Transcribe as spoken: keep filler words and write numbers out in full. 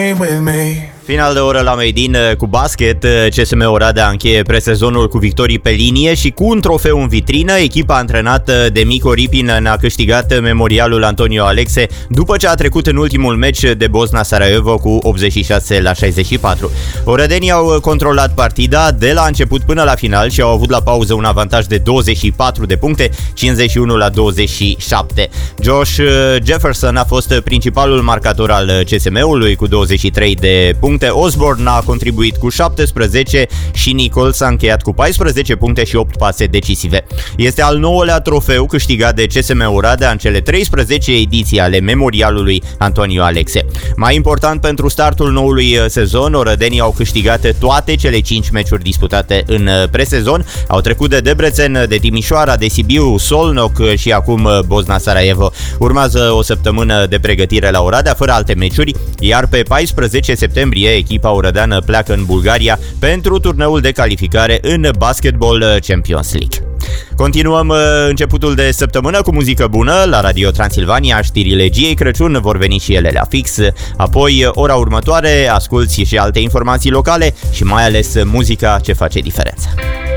Final de oră la Made-in cu basket. C S M Oradea încheie presezonul cu victorii pe linie și cu un trofeu în vitrină. Echipa antrenată de Mico Ripin ne-a câștigat memorialul Antonio Alexe după ce a trecut în ultimul meci de Bosna Sarajevo cu optzeci și șase la șaizeci și patru. Orădenii au controlat partida de la început până la final și au avut la pauză un avantaj de douăzeci și patru de puncte, cincizeci și unu la douăzeci și șapte. Josh Jefferson a fost principalul marcator al C S M-ului cu douăzeci și trei de puncte. Osborne a contribuit cu șaptesprezece și Nicol s-a încheiat cu paisprezece puncte și opt pase decisive. Este al nouălea trofeu câștigat de C S M Oradea în cele treisprezece ediții ale memorialului Antonio Alexe. Mai important pentru startul noului sezon, orădenii au câștigat toate cele cinci meciuri disputate în presezon. Au trecut de Debrecen, de Timișoara, de Sibiu, Solnoc și acum Bosna Sarajevo. Urmează o săptămână de pregătire la Oradea fără alte meciuri, iar pe paisprezece septembrie echipa orădeană pleacă în Bulgaria pentru turneul de calificare în Basketball Champions League. Continuăm începutul de săptămână cu muzică bună la Radio Transilvania. Știrile Giei Crăciun vor veni și ele la fix. Apoi, ora următoare, asculți și alte informații locale și mai ales muzica ce face diferența.